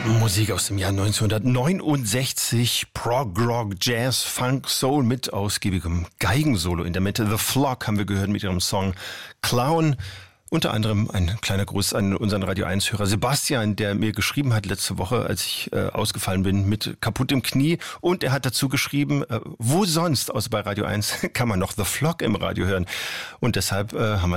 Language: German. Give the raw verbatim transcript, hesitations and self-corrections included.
Musik aus dem Jahr neunzehnhundertneunundsechzig, Prog, Rock, Jazz, Funk, Soul mit ausgiebigem Geigensolo in der Mitte. The Flock haben wir gehört mit ihrem Song Clown. Unter anderem ein kleiner Gruß an unseren Radio eins Hörer Sebastian, der mir geschrieben hat letzte Woche, als ich äh, ausgefallen bin mit kaputtem Knie. Und er hat dazu geschrieben, äh, wo sonst, außer bei Radio eins, kann man noch The Flock im Radio hören. Und deshalb äh, haben wir